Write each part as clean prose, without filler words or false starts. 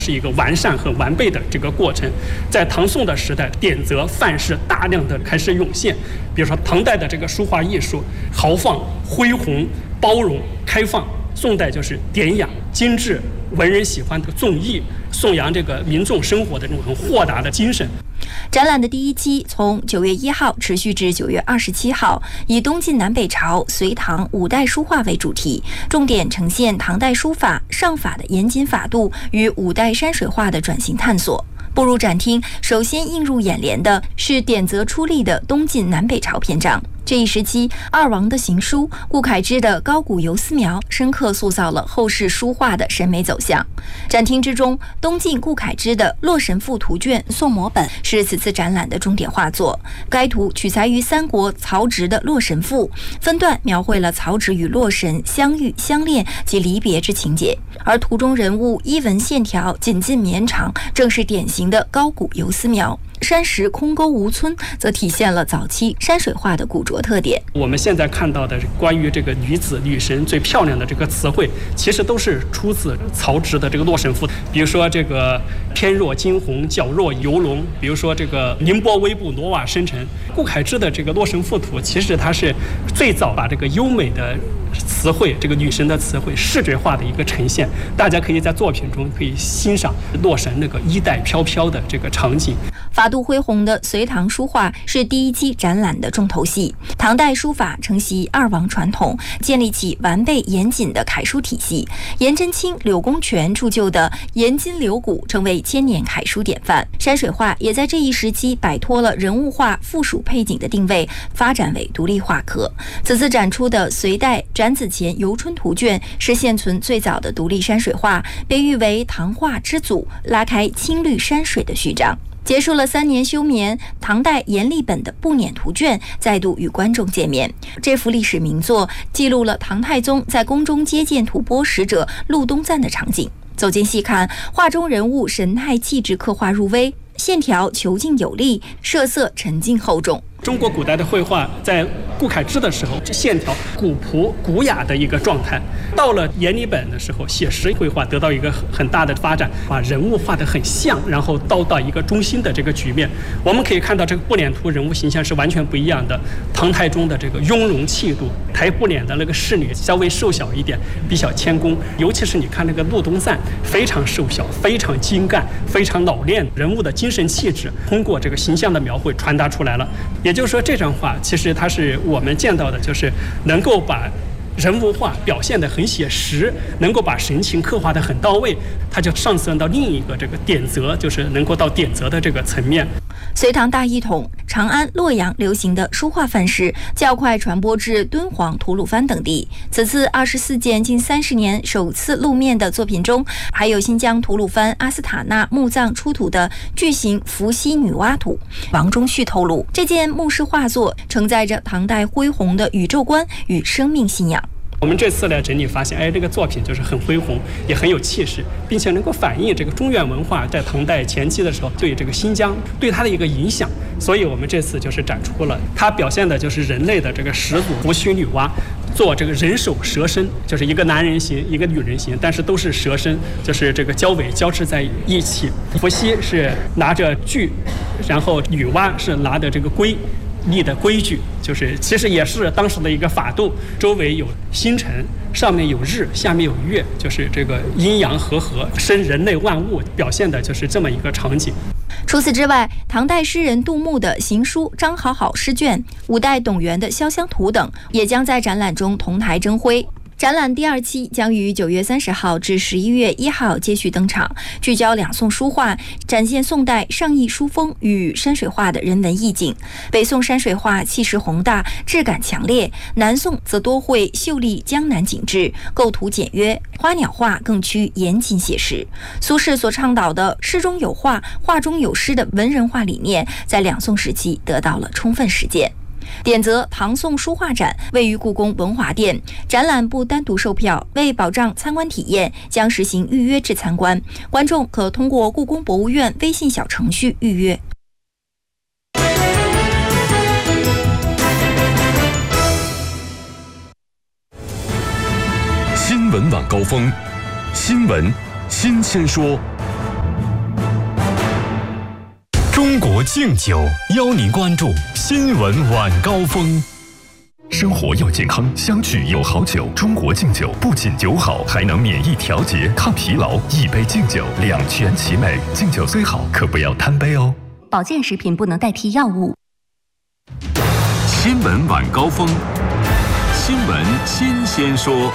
是一个完善和完备的这个过程。在唐宋的时代，典则范式大量的开始涌现。比如说唐代的这个书画艺术豪放、恢宏、包容、开放；宋代就是典雅、精致、文人喜欢的纵逸，颂扬这个民众生活的这种很豁达的精神。 展览的第一期从9月1号持续至9月27号，以东晋南北朝、隋唐5代书画为主题，重点呈现唐代书法、上法的严谨法度与5代山水画的转型探索。步入展厅，首先映入眼帘的是典则出力的东晋南北朝篇章。这一时期，二王的行书、顾恺之的高古游丝描，深刻塑造了后世书画的审美走向。展厅之中，东晋顾恺之的《洛神赋图卷宋摹本》是此次展览的重点画作。该图取材于三国曹植的《洛神赋》，分段描绘了曹植与洛神相遇、相恋及离别之情节，而图中人物衣纹线条紧近绵长，正是典型的高古游丝描。山石空沟无皴，则体现了早期山水画的古拙特点。 我们现在看到的关于这个女子、女神最漂亮的这个词汇，其实都是出自曹植的这个《洛神赋》。比如说这个翩若惊鸿，皎若游龙；比如说这个凌波微步，挪瓦生尘。顾恺之的这个《洛神赋图》，其实它是最早把这个优美的词汇，这个女神的词汇视觉化的一个呈现。大家可以在作品中可以欣赏洛神那个衣带飘飘的这个场景。 法度恢宏的隋唐书画是第一期展览的重头戏。唐代书法承袭二王传统，建立起完备严谨的楷书体系。颜真卿、柳公权铸就的颜金柳骨成为千年楷书典范。山水画也在这一时期摆脱了人物画附属配景的定位，发展为独立画科。此次展出的隋代展子虔游春图卷是现存最早的独立山水画，被誉为唐画之祖，拉开青绿山水的序章。结束了3年休眠，唐代阎立本的步辇图卷再度与观众见面。这幅历史名作记录了唐太宗在宫中接见吐蕃使者陆东赞的场景。走近细看，画中人物神态气质刻画入微，线条遒劲有力，设色沉静厚重。 中国古代的绘画在顾恺之的时候，这线条古朴古雅的一个状态；到了阎立本的时候，写实绘画得到一个很大的发展，把人物画得很像，然后到一个中心的这个局面。我们可以看到这个步辇图人物形象是完全不一样的。唐太宗的这个雍容气度，抬步辇的那个侍女稍微瘦小一点，比较谦恭。尤其是你看那个陆东赞，非常瘦小，非常精干，非常老练，人物的精神气质通过这个形象的描绘传达出来了。也就是说，这张画其实它是我们见到的，就是能够把人物画表现得很写实，能够把神情刻画得很到位，它就上升到另一个这个典则，就是能够到典则的这个层面。 隋唐大一统，长安、洛阳流行的书画范式较快传播至敦煌、吐鲁番等地。此次24件近30年首次露面的作品中，还有新疆吐鲁番阿斯塔纳墓葬出土的巨型伏羲女娲图。王中旭透露，这件墓室画作承载着唐代恢宏的宇宙观与生命信仰。 我们这次来整理发现，这个作品就是很恢宏，也很有气势，并且能够反映这个中原文化在唐代前期的时候对这个新疆对它的一个影响。所以我们这次就是展出了它表现的就是人类的这个始祖伏羲女娲做这个人首蛇身，就是一个男人形一个女人形，但是都是蛇身，就是这个交尾交织在一起。伏羲是拿着锯，然后女娲是拿着这个圭立的规矩，就是其实也是当时的一个法度，周围有星辰，上面有日，下面有月，就是这个阴阳和合，生人类万物，表现的就是这么一个场景。 除此之外，唐代诗人杜牧的行书张好好诗卷，5代董源的潇湘图等，也将在展览中同台争辉。展览第2期将于9月30号至11月1号接续登场，聚焦两宋书画，展现宋代上意书风与山水画的人文意境。北宋山水画气势宏大，质感强烈，南宋则多绘秀丽江南景致，构图简约，花鸟画更趋严谨写实。苏轼所倡导的诗中有画，画中有诗的文人画理念，在两宋时期得到了充分实践。典则唐宋书画展位于故宫文华殿，展览不单独售票，为保障参观体验，将实行预约制参观，观众可通过故宫博物院微信小程序预约。 新闻晚高峰，新闻新鲜说。 中国敬酒邀您关注新闻晚高峰。生活要健康，相聚有好酒。中国敬酒不仅酒好，还能免疫调节、抗疲劳。一杯敬酒，两全其美。敬酒虽好，可不要贪杯哦。 保健食品不能代替药物。 新闻晚高峰，新闻新鲜说。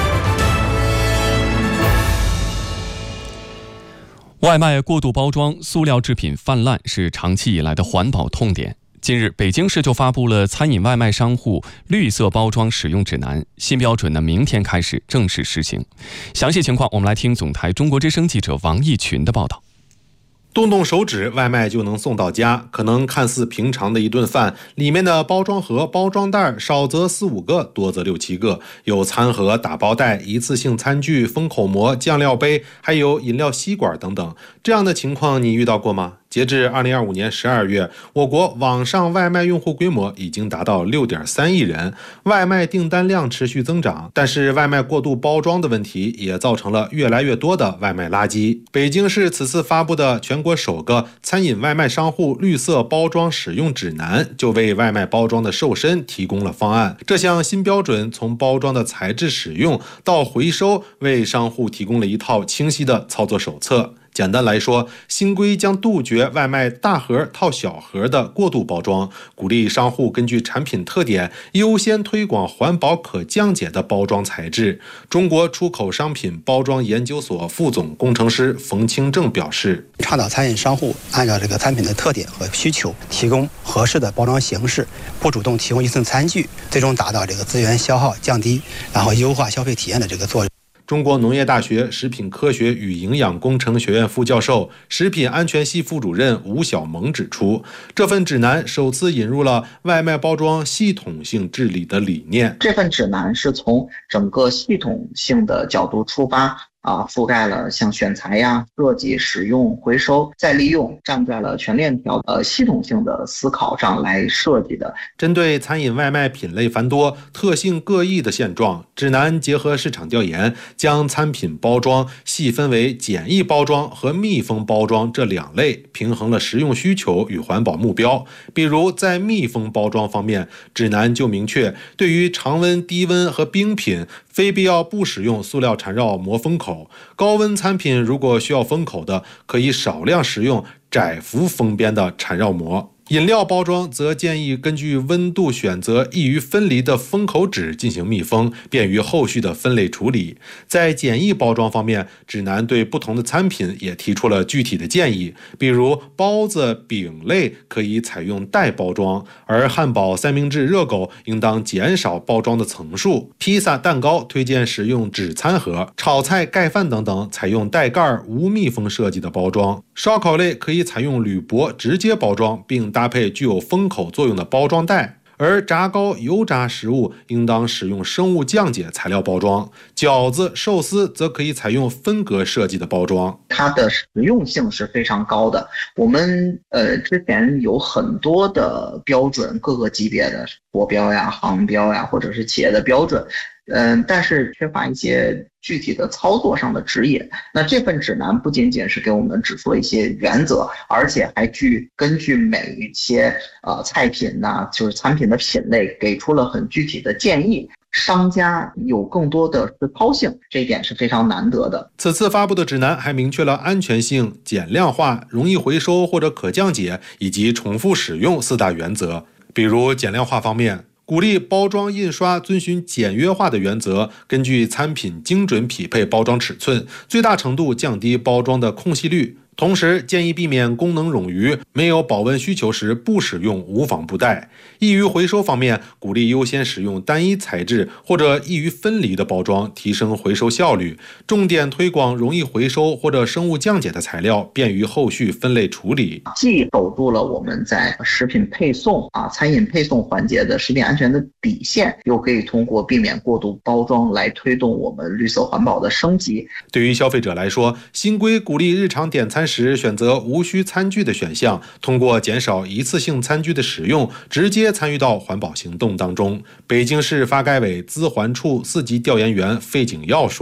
外卖过度包装、塑料制品泛滥是长期以来的环保痛点。近日，北京市就发布了餐饮外卖商户绿色包装使用指南，新标准呢，明天开始正式实行。详细情况，我们来听总台中国之声记者王毅群的报道。 动动手指，外卖就能送到家。可能看似平常的一顿饭，里面的包装盒、包装袋少则4、5个，多则6、7个，有餐盒、打包袋、一次性餐具、封口膜、酱料杯，还有饮料吸管等等。这样的情况你遇到过吗？截至2025年12月，我国网上外卖用户规模已经达到6.3亿人，外卖订单量持续增长。但是外卖过度包装的问题也造成了越来越多的外卖垃圾。北京市此次发布的全国首个餐饮外卖商户绿色包装使用指南，就为外卖包装的瘦身提供了方案。这项新标准从包装的材质使用到回收，为商户提供了一套清晰的操作手册。简单来说，新规将杜绝外卖大盒套小盒的过度包装，鼓励商户根据产品特点优先推广环保可降解的包装材质。中国出口商品包装研究所副总工程师冯清正表示， 倡导餐饮商户按照这个产品的特点和需求，提供合适的包装形式，不主动提供一次餐具，最终达到这个资源消耗降低，然后优化消费体验的这个作用。 中国农业大学食品科学与营养工程学院副教授、食品安全系副主任吴晓萌指出，这份指南首次引入了外卖包装系统性治理的理念。 这份指南是从整个系统性的角度出发，覆盖了像选材呀、设计、使用、回收、再利用，站在了全链条系统性的思考上来设计的。 针对餐饮外卖品类繁多、特性各异的现状，指南结合市场调研，将餐品包装细分为简易包装和密封包装这2类，平衡了实用需求与环保目标。比如在密封包装方面，指南就明确，对于常温、低温和冰品，非必要不使用塑料缠绕膜封口。高温餐品如果需要封口的，可以少量使用窄幅封边的缠绕膜。饮料包装则建议根据温度选择易于分离的封口纸进行密封，便于后续的分类处理。在简易包装方面，指南对不同的餐品也提出了具体的建议，比如包子、饼类可以采用袋包装，而汉堡、三明治、热狗应当减少包装的层数。披萨、蛋糕推荐使用纸餐盒，炒菜、盖饭等等采用带盖无密封设计的包装。烧烤类可以采用铝箔直接包装，并搭配具有封口作用的包装袋。而炸糕、油炸食物应当使用生物降解材料包装，饺子、寿司则可以采用分隔设计的包装。 它的实用性是非常高的。我们之前有很多的标准，各个级别的国标呀、航标呀，或者是企业的标准，但是缺乏一些具体的操作上的指引。那这份指南不仅仅是给我们指出了一些原则，而且还根据每一些菜品呐，就是餐品的品类，给出了很具体的建议。商家有更多的实操性，这一点是非常难得的。 此次发布的指南还明确了安全性、减量化、容易回收或者可降解以及重复使用4大原则。比如减量化方面，鼓励包装印刷遵循简约化的原则，根据餐品精准匹配包装尺寸，最大程度降低包装的空隙率。同时建议避免功能冗余，没有保温需求时不使用无纺布袋。易于回收方面，鼓励优先使用单一材质或者易于分离的包装，提升回收效率。重点推广容易回收或者生物降解的材料，便于后续分类处理。 既守住了我们在食品配送餐饮配送环节的食品安全的底线，又可以通过避免过度包装来推动我们绿色环保的升级。 对于消费者来说，新规鼓励日常点餐时选择无需餐具的选项，通过减少一次性餐具的使用，直接参与到环保行动当中。北京市发改委资环处4级调研员费景耀说，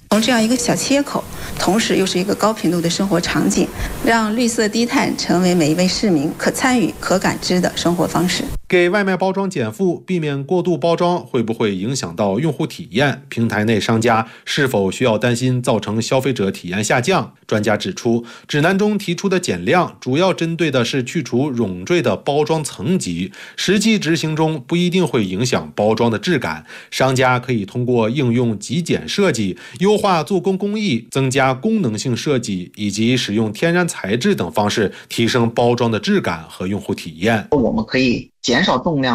从这样一个小切口，同时又是一个高频度的生活场景，让绿色低碳成为每一位市民可参与、可感知的生活方式。 给外卖包装减负，避免过度包装，会不会影响到用户体验？平台内商家是否需要担心造成消费者体验下降？专家指出，指南中提出的减量主要针对的是去除冗赘的包装层级，实际执行中不一定会影响包装的质感。商家可以通过应用极简设计、优化做工工艺、增加功能性设计以及使用天然材质等方式，提升包装的质感和用户体验。 我们可以减少重量。